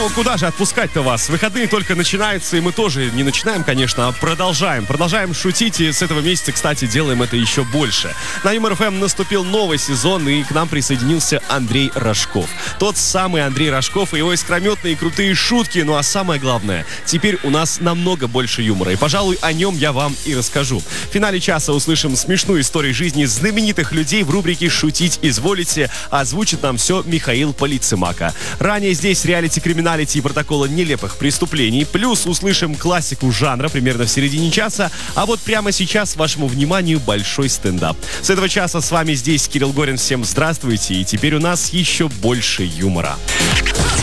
куда же отпускать-то вас? Выходные только начинаются, и мы тоже не начинаем, конечно, а продолжаем. Продолжаем шутить, и с этого месяца, кстати, делаем это еще больше. На Юмор ФМ наступил новый сезон, и к нам присоединился Андрей Рожков. Тот самый Андрей Рожков и его искрометные и крутые шутки. Ну а самое главное, теперь у нас намного больше юмора, и, пожалуй, о нем я вам и расскажу. В финале часа услышим смешную историю жизни знаменитых людей в рубрике «Шутить изволите». Озвучит нам все Михаил Полицемака. Ранее здесь реалити-криминалити и протоколы нелепых преступлений. Плюс услышим классику жанра примерно в середине часа. А вот прямо сейчас вашему вниманию большой стендап. С этого часа с вами здесь Кирилл Горин. Всем здравствуйте. И теперь у нас еще больше юмора.